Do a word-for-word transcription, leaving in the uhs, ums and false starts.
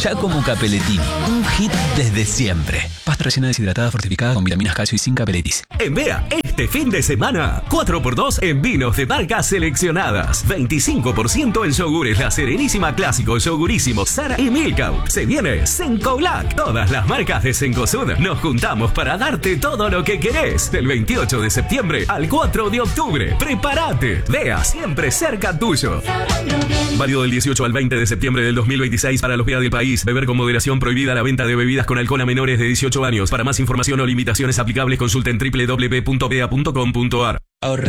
Giacomo Capelletini, un hit desde siempre. Pasta rellena deshidratada fortificada con vitaminas, calcio y sin capeletis. En Bea, este fin de semana, cuatro por dos en vinos de marcas seleccionadas. veinticinco por ciento en yogures La Serenísima Clásico, Yogurísimo, Sara y Milkau. Se viene Senco Black. Todas las marcas de Cencosud nos juntamos para darte todo lo que querés. Del veintiocho de septiembre al cuatro de octubre. Prepárate. Bea, siempre cerca tuyo. Válido del dieciocho al veinte de septiembre del dos mil veintiséis para los Bea del país. Beber con moderación. Prohibida la venta de bebidas con alcohol a menores de dieciocho años. Para más información o limitaciones aplicables consulten doble u doble u doble u punto bea punto com punto a r.